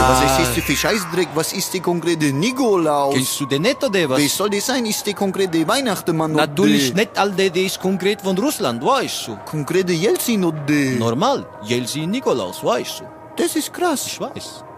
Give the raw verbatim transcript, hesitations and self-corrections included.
Was ist das für Scheißdreck? Was ist die konkrete Nikolaus? Kennst du den nicht oder was? Wie soll das sein? Ist die konkrete Weihnachten, Mann? Natürlich nicht all der, der ist konkret von Russland, weißt du. Konkrete Jelzin oder? Normal, Jelzin Nikolaus, weißt du. Das ist krass. Ich weiß.